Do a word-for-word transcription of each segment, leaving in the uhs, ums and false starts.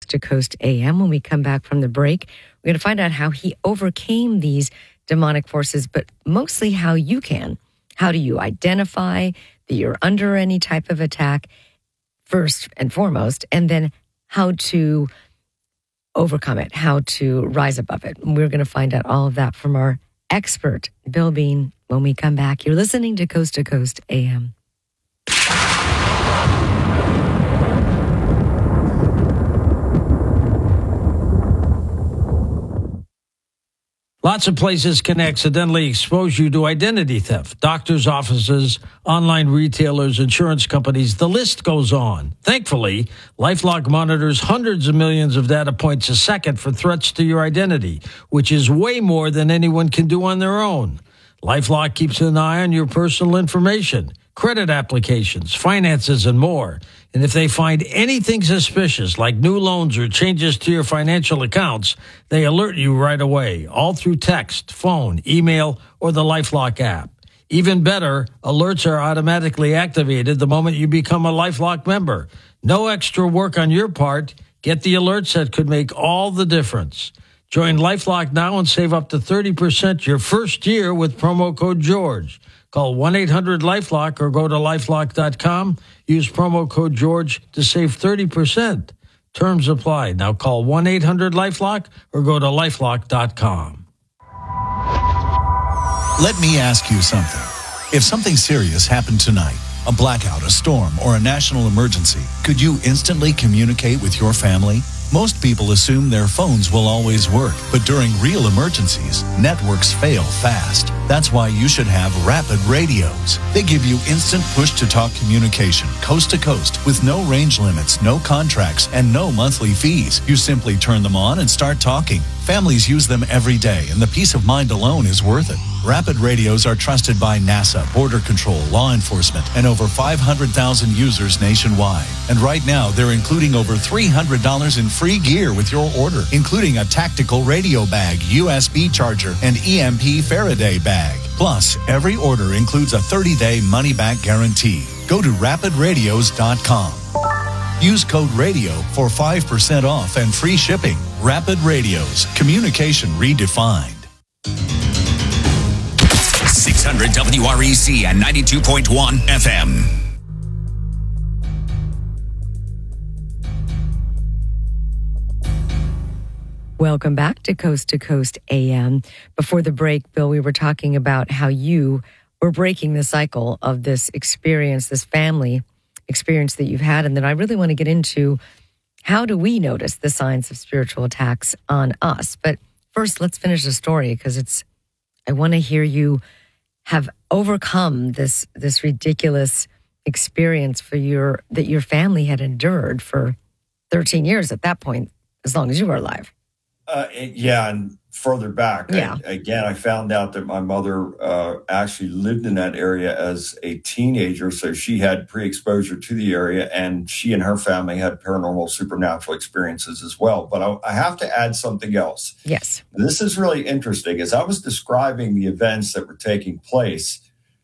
Coast to Coast A M. When we come back from the break, we're going to find out how he overcame these demonic forces, but mostly how you can. How do you identify that you're under any type of attack, first and foremost, and then how to overcome it, how to rise above it. We're going to find out all of that from our expert, Bill Bean, when we come back. You're listening to Coast to Coast A M. Lots of places can accidentally expose you to identity theft. Doctors' offices, online retailers, insurance companies, the list goes on. Thankfully, LifeLock monitors hundreds of millions of data points a second for threats to your identity, which is way more than anyone can do on their own. LifeLock keeps an eye on your personal information, credit applications, finances, and more. And if they find anything suspicious, like new loans or changes to your financial accounts, they alert you right away, all through text, phone, email, or the LifeLock app. Even better, alerts are automatically activated the moment you become a LifeLock member. No extra work on your part. Get the alerts that could make all the difference. Join LifeLock now and save up to thirty percent your first year with promo code George. Call one eight hundred LifeLock or go to lifelock dot com. Use promo code George to save thirty percent. Terms apply. Now call one eight hundred LifeLock or go to lifelock dot com. Let me ask you something. If something serious happened tonight, a blackout, a storm, or a national emergency, could you instantly communicate with your family? Most people assume their phones will always work, but during real emergencies, networks fail fast. That's why you should have Rapid Radios. They give you instant push-to-talk communication, coast to coast, with no range limits, no contracts, and no monthly fees. You simply turn them on and start talking. Families use them every day, and the peace of mind alone is worth it. Rapid Radios are trusted by NASA, Border Control, law enforcement, and over five hundred thousand users nationwide. And right now, they're including over three hundred dollars in free gear with your order, including a tactical radio bag, U S B charger, and E M P Faraday bag. Plus, every order includes a thirty-day money-back guarantee. Go to rapid radios dot com. Use code RADIO for five percent off and free shipping. Rapid Radios. Communication redefined. six hundred W R E C and ninety-two point one F M. Welcome back to Coast to Coast A M. Before the break, Bill, we were talking about how you were breaking the cycle of this experience, this family experience that you've had. And then I really want to get into how do we notice the signs of spiritual attacks on us? But first, let's finish the story because it's, I want to hear you have overcome this this ridiculous experience for your that your family had endured for thirteen years at that point, as long as you were alive. Uh, yeah, and further back, yeah. I, again, I found out that my mother uh, actually lived in that area as a teenager, so she had pre-exposure to the area, and she and her family had paranormal, supernatural experiences as well. But I, I have to add something else. Yes. This is really interesting. As I was describing the events that were taking place,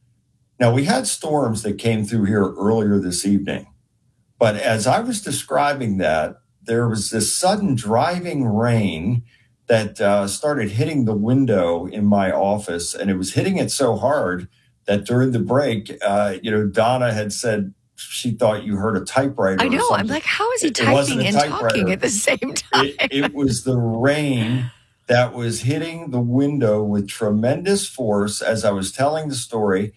now we had storms that came through here earlier this evening, but as I was describing that, there was this sudden driving rain that uh, started hitting the window in my office, and it was hitting it so hard that during the break, uh, you know, Donna had said she thought you heard a typewriter. I know. Or something. I'm like, how is he it, typing it and talking at the same time? It, it was the rain that was hitting the window with tremendous force as I was telling the story.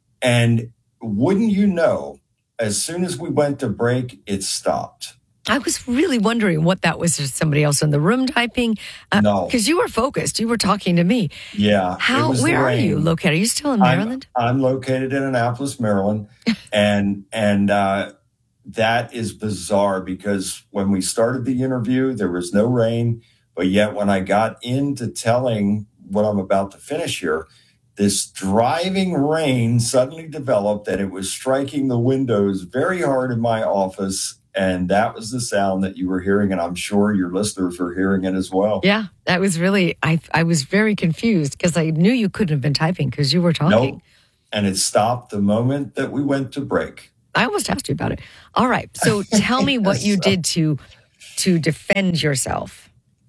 And wouldn't you know, as soon as we went to break, it stopped. I was really wondering what that was. Just somebody else in the room typing? Uh, no. Because you were focused. You were talking to me. Yeah. How? Where are you located? Are you still in Maryland? I'm, I'm located in Annapolis, Maryland. and and uh, that is bizarre because when we started the interview, there was no rain. But yet when I got into telling what I'm about to finish here, this driving rain suddenly developed and it was striking the windows very hard in my office. And that was the sound that you were hearing, and I'm sure your listeners were hearing it as well. Yeah, that was really, I I was very confused because I knew you couldn't have been typing because you were talking. Nope. And it stopped the moment that we went to break. I almost asked you about it. All right, so tell me what you So, did to to defend yourself?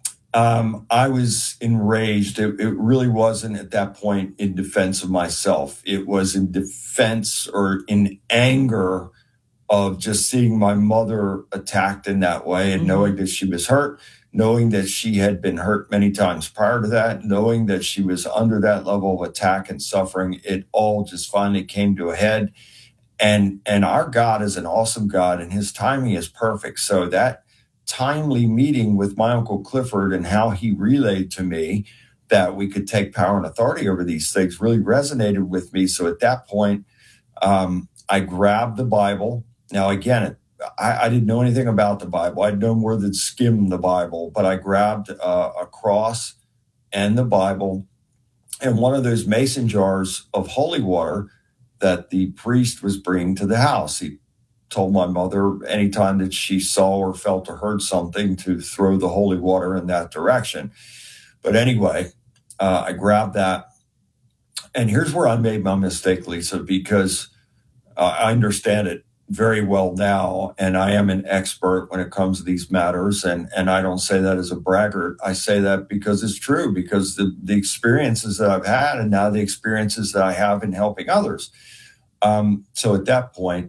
Um, I was enraged. It, it really wasn't at that point in defense of myself. It was in defense or in anger of just seeing my mother attacked in that way and mm-hmm. knowing that she was hurt, knowing that she had been hurt many times prior to that, knowing that she was under that level of attack and suffering. It all just finally came to a head. And, and our God is an awesome God, and his timing is perfect. So that timely meeting with my Uncle Clifford and how he relayed to me that we could take power and authority over these things really resonated with me. So at that point, um, I grabbed the Bible. Now, again, I, I didn't know anything about the Bible. I'd known more than skim the Bible, but I grabbed uh, a cross and the Bible and one of those mason jars of holy water that the priest was bringing to the house. He told my mother anytime that she saw or felt or heard something to throw the holy water in that direction. But anyway, uh, I grabbed that. And here's where I made my mistake, Lisa, because uh, I understand it very well now, and I am an expert when it comes to these matters. And, and I don't say that as a braggart. I say that because it's true, because the, the experiences that I've had and now the experiences that I have in helping others. Um, so at that point,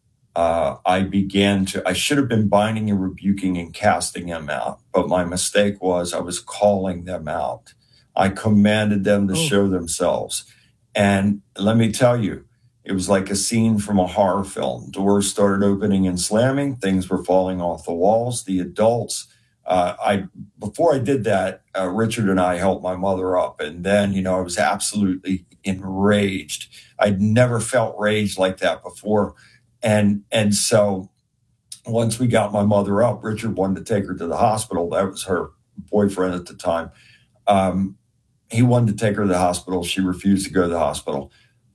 Uh, I began to, I should have been binding and rebuking and casting them out. But my mistake was I was calling them out. I commanded them to oh. show themselves. And let me tell you, it was like a scene from a horror film. Doors started opening and slamming. Things were falling off the walls. The adults, uh, I, before I did that, uh, Richard and I helped my mother up. And then, you know, I was absolutely enraged. I'd never felt rage like that before. And and so once we got my mother up, Richard wanted to take her to the hospital. That was her boyfriend at the time. Um, he wanted to take her to the hospital. She refused to go to the hospital.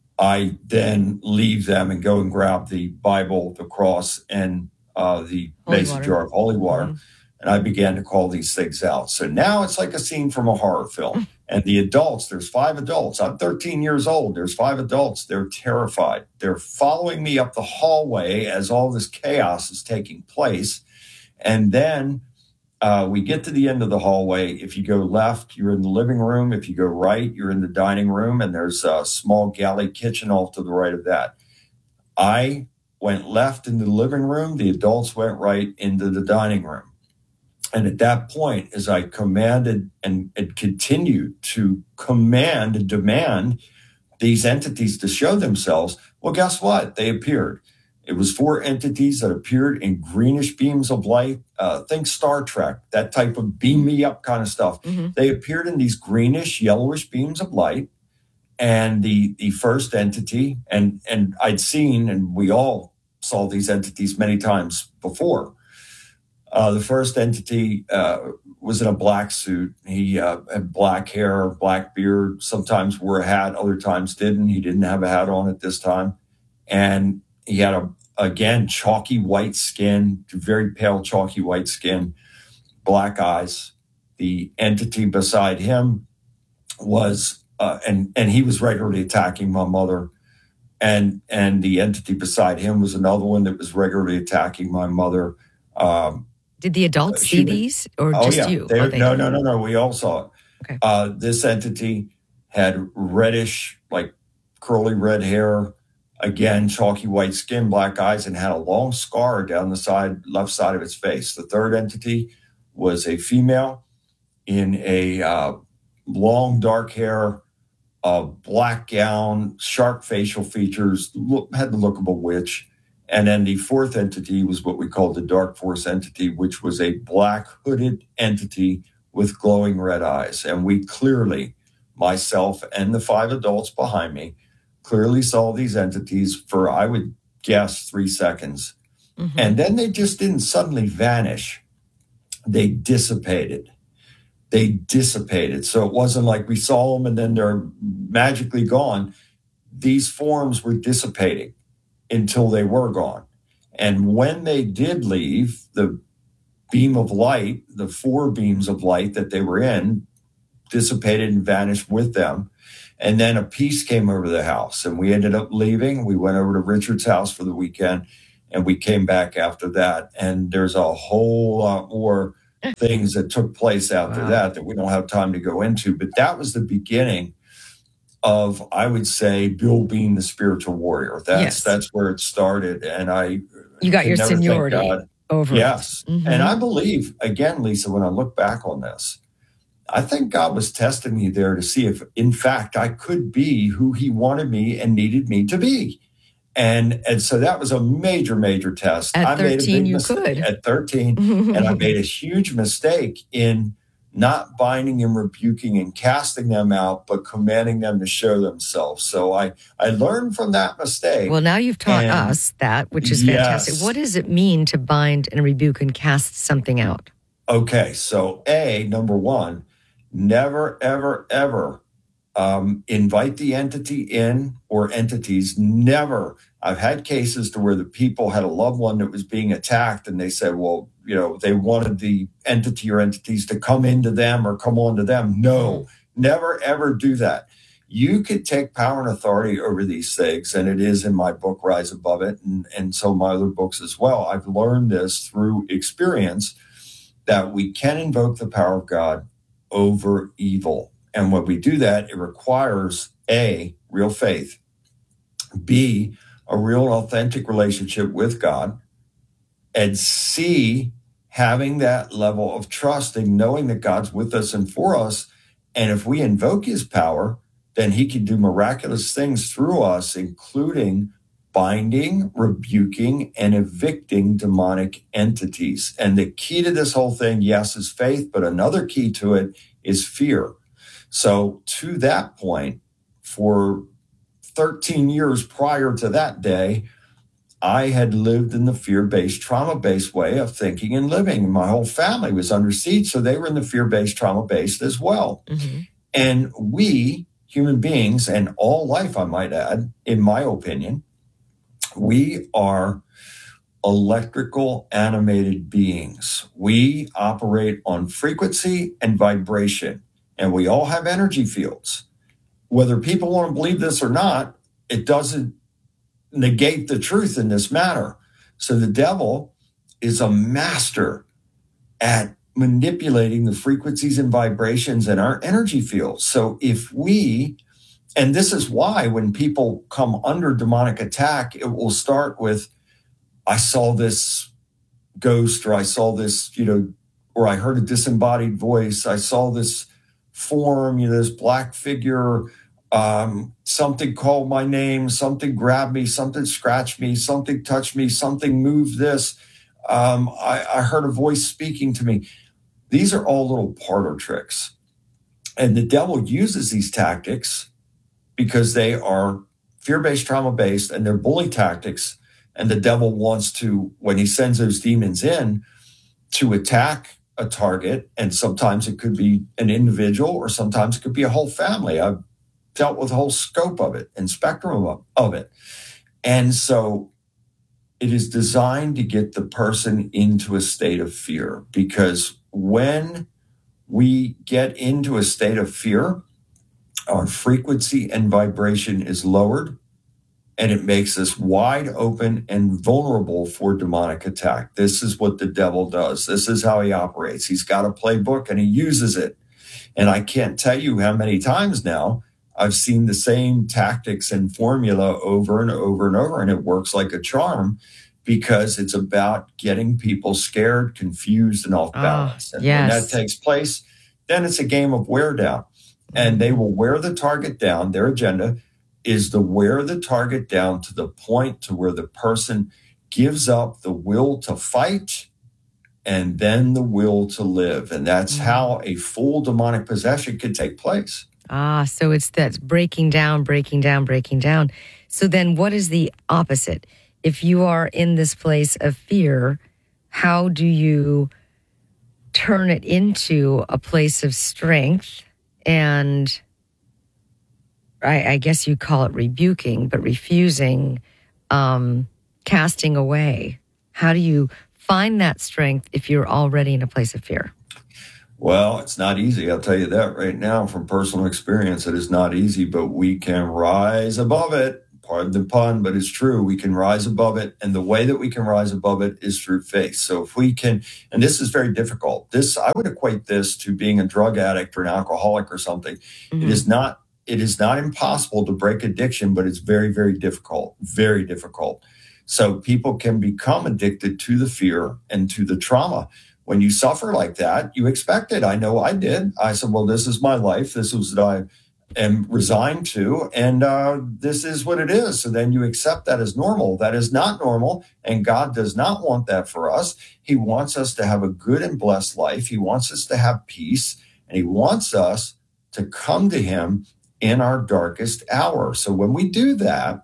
I then leave them and go and grab the Bible, the cross, and uh, the mason jar of holy water. Mm-hmm. And I began to call these things out. So now it's like a scene from a horror film. And the adults, there's five adults. I'm thirteen years old. There's five adults. They're terrified. They're following me up the hallway as all this chaos is taking place. And then uh, we get to the end of the hallway. If you go left, you're in the living room. If you go right, you're in the dining room. And there's a small galley kitchen off to the right of that. I went left into the living room. The adults went right into the dining room. And at that point, as I commanded and, and continued to command and demand these entities to show themselves, well, guess what? They appeared. It was four entities that appeared in greenish beams of light. Uh, think Star Trek, that type of beam me up kind of stuff. Mm-hmm. They appeared in these greenish, yellowish beams of light. And the the first entity, and, and I'd seen, and we all saw these entities many times before. Uh, the first entity uh, was in a black suit. He uh, had black hair, black beard, sometimes wore a hat, other times didn't. He didn't have a hat on at this time. And he had, a again, chalky white skin, very pale, chalky white skin, black eyes. The entity beside him was, uh, and, and he was regularly attacking my mother. And, and the entity beside him was another one that was regularly attacking my mother. Um, Did the adults see would, these or oh, just yeah. you? They, oh, they no, no, no, no. We all saw it. Okay. Uh, this entity had reddish, like curly red hair, again, chalky white skin, black eyes, and had a long scar down the side, left side of its face. The third entity was a female in a uh, long, dark hair, a black gown, sharp facial features, look, had the look of a witch. And then the fourth entity was what we called the Dark Force entity, which was a black hooded entity with glowing red eyes. And we clearly, myself and the five adults behind me, clearly saw these entities for, I would guess, three seconds. Mm-hmm. And then they just didn't suddenly vanish. They dissipated. They dissipated. So it wasn't like we saw them and then they're magically gone. These forms were dissipating until they were gone. And when they did leave, the beam of light, the four beams of light that they were in, dissipated and vanished with them. And then a peace came over the house and we ended up leaving. We went over to Richard's house for the weekend. and we came back after that. And there's a whole lot more things that took place after Wow. that that we don't have time to go into. But that was the beginning of, I would say, Bill being the spiritual warrior. That's Yes. that's where it started. And I You got can your never thank seniority God. over it. Yes. Mhm. And I believe, again, Lisa, when I look back on this, I think God was testing me there to see if, in fact, I could be who he wanted me and needed me to be. And and so that was a major, major test. At I made a thirteen, big you mistake could. at thirteen, and I made a huge mistake in not binding and rebuking and casting them out, but commanding them to show themselves. So I, I learned from that mistake. Well, now you've taught And- us that, which is fantastic. Yes. What does it mean to bind and rebuke and cast something out? Okay, so A, number one, never, ever, ever um, invite the entity in or entities. Never. I've had cases to where the people had a loved one that was being attacked, and they said, well, you know, they wanted the entity or entities to come into them or come onto them. No, never, ever do that. You could take power and authority over these things, and it is in my book, Rise Above It, and, and so my other books as well. I've learned this through experience, that we can invoke the power of God over evil. And when we do that, it requires A, real faith, B, a real and authentic relationship with God, and C, having that level of trust and knowing that God's with us and for us. And if we invoke his power, then he can do miraculous things through us, including binding, rebuking, and evicting demonic entities. And the key to this whole thing, yes, is faith, but another key to it is fear. So to that point, for thirteen years prior to that day, I had lived in the fear-based, trauma-based way of thinking and living. My whole family was under siege, so they were in the fear-based, trauma-based as well. Mm-hmm. And we, human beings, and all life, I might add, in my opinion, we are electrical animated beings. We operate on frequency and vibration, and we all have energy fields. Whether people want to believe this or not, it doesn't negate the truth in this matter. So the devil is a master at manipulating the frequencies and vibrations in our energy fields. So if we, and this is why when people come under demonic attack, it will start with, I saw this ghost, or I saw this, you know, or I heard a disembodied voice. I saw this form, you know, this black figure, um, something called my name, something grabbed me, something scratched me, something touched me, something moved this. Um, I, I heard a voice speaking to me. These are all little parlor tricks. And the devil uses these tactics because they are fear-based, trauma-based, and they're bully tactics. And the devil wants to, when he sends those demons in, to attack a target. And sometimes it could be an individual, or sometimes it could be a whole family. I've dealt with the whole scope of it and spectrum of, of it. And so it is designed to get the person into a state of fear, because when we get into a state of fear, our frequency and vibration is lowered, and it makes us wide open and vulnerable for demonic attack. This is what the devil does. This is how he operates. He's got a playbook and he uses it. And I can't tell you how many times now I've seen the same tactics and formula over and over and over, and it works like a charm, because it's about getting people scared, confused, and off balance. Oh, and yes. when that takes place, then it's a game of wear down. And they will wear the target down. Their agenda is to wear the target down to the point to where the person gives up the will to fight and then the will to live. And that's mm-hmm. how a full demonic possession can take place. Ah, so it's that breaking down, breaking down, breaking down. So then what is the opposite? If you are in this place of fear, how do you turn it into a place of strength? And I, I guess you call it rebuking, but refusing, um, casting away. How do you find that strength if you're already in a place of fear? Well, it's not easy. I'll tell you that right now from personal experience. It is not easy, but we can rise above it. pardon the pun, but it's true. We can rise above it. And the way that we can rise above it is through faith. So if we can, and this is very difficult. This, I would equate this to being a drug addict or an alcoholic or something. Mm-hmm. It is not, it is not impossible to break addiction, but it's very, very difficult, very difficult. So people can become addicted to the fear and to the trauma. When you suffer like that, you expect it. I know I did. I said, well, this is my life. This is what I am resigned to. And uh, this is what it is. So then you accept that as normal. That is not normal. And God does not want that for us. He wants us to have a good and blessed life. He wants us to have peace. And he wants us to come to him in our darkest hour. So when we do that,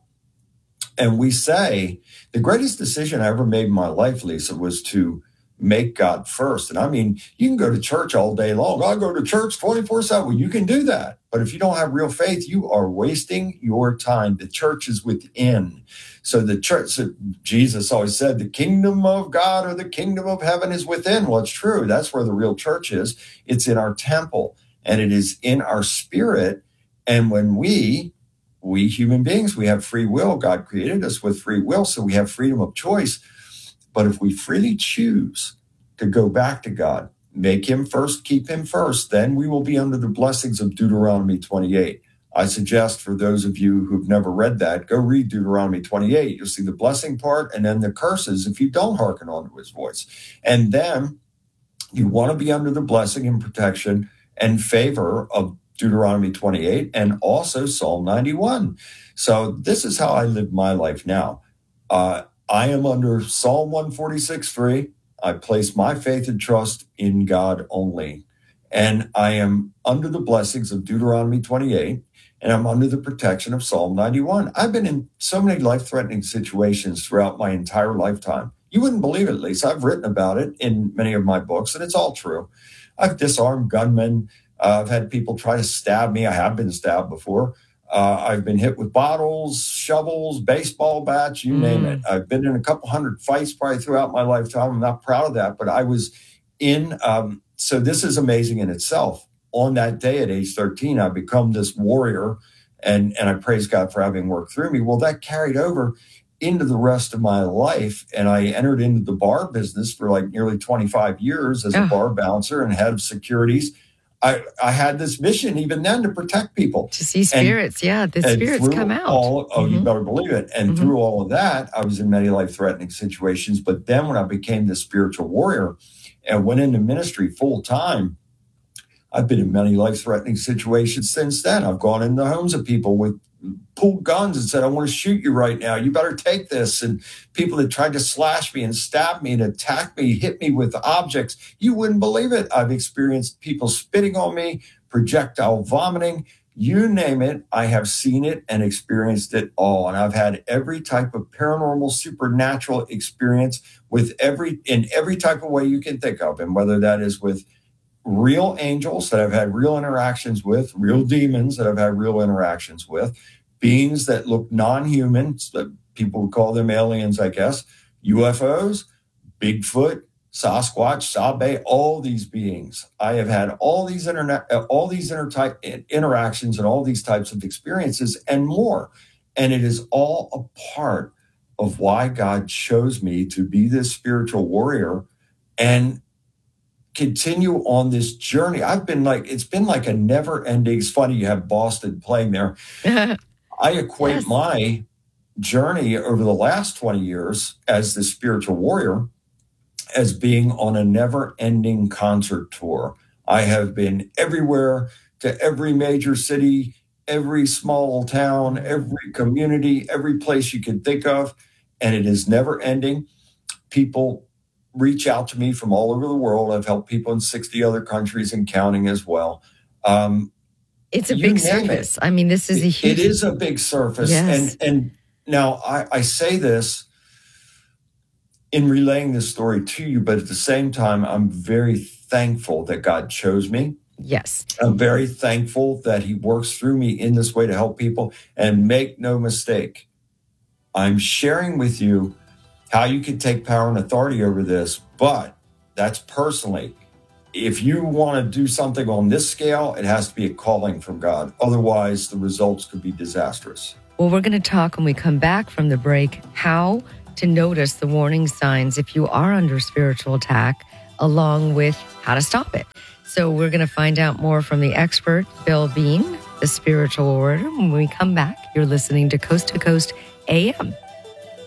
and we say, the greatest decision I ever made in my life, Lisa, was to make God first. And I mean, you can go to church all day long. I go to church twenty-four seven. Well, you can do that. But if you don't have real faith, you are wasting your time. The church is within. So the church, so Jesus always said, the kingdom of God or the kingdom of heaven is within. Well, it's true. That's where the real church is. It's in our temple and it is in our spirit. And when we We human beings, we have free will. God created us with free will, so we have freedom of choice. But if we freely choose to go back to God, make him first, keep him first, then we will be under the blessings of Deuteronomy twenty-eight. I suggest for those of you who've never read that, go read Deuteronomy twenty-eight. You'll see the blessing part and then the curses if you don't hearken onto his voice. And then you want to be under the blessing and protection and favor of Deuteronomy twenty-eight, and also Psalm ninety-one. So this is how I live my life now. Uh, I am under Psalm one forty-six three. I place my faith and trust in God only. And I am under the blessings of Deuteronomy twenty-eight, and I'm under the protection of Psalm ninety-one. I've been in so many life-threatening situations throughout my entire lifetime. You wouldn't believe it, Lisa. I've written about it in many of my books, and it's all true. I've disarmed gunmen. Uh, I've had people try to stab me. I have been stabbed before. Uh, I've been hit with bottles, shovels, baseball bats, you mm. name it. I've been in a couple hundred fights probably throughout my lifetime. I'm not proud of that, but I was in. Um, so this is amazing in itself. On that day at age thirteen, I become this warrior, and, and I praise God for having worked through me. Well, that carried over into the rest of my life, and I entered into the bar business for like nearly twenty-five years as oh. a bar bouncer and head of securities. I, I had this mission even then to protect people. To see spirits, and, yeah. The spirits come out. All, oh, mm-hmm. You better believe it. And mm-hmm. through all of that, I was in many life-threatening situations. But then when I became this spiritual warrior and went into ministry full-time, I've been in many life-threatening situations since then. I've gone into homes of people with pulled guns and said, I want to shoot you right now. You better take this. And people that tried to slash me and stab me and attack me, hit me with objects. You wouldn't believe it. I've experienced people spitting on me, projectile vomiting, you name it. I have seen it and experienced it all. And I've had every type of paranormal, supernatural experience with every, in every type of way you can think of. And whether that is with real angels that I've had real interactions with, real demons that I've had real interactions with, beings that look non-human, that people would call them aliens, I guess, U F Os, Bigfoot, Sasquatch, Sabe, all these beings. I have had all these internet, all these inter- interactions and all these types of experiences and more. And it is all a part of why God chose me to be this spiritual warrior and continue on this journey. I've been like, it's been like a never ending, it's funny you have Boston playing there. I equate yes. my journey over the last twenty years as the spiritual warrior as being on a never ending concert tour. I have been everywhere, to every major city, every small town, every community, every place you can think of. And it is never ending. People reach out to me from all over the world. I've helped people in sixty other countries and counting as well. Um, it's a big surface. It. I mean, this is a huge... It is a big surface. Yes. And, and now I, I say this in relaying this story to you, but at the same time, I'm very thankful that God chose me. Yes. I'm very thankful that he works through me in this way to help people. And make no mistake, I'm sharing with you how you can take power and authority over this, but that's personally. If you want to do something on this scale, it has to be a calling from God. Otherwise, the results could be disastrous. Well, we're going to talk when we come back from the break how to notice the warning signs if you are under spiritual attack, along with how to stop it. So we're going to find out more from the expert, Bill Bean, the spiritual warrior. When we come back, you're listening to Coast to Coast A M.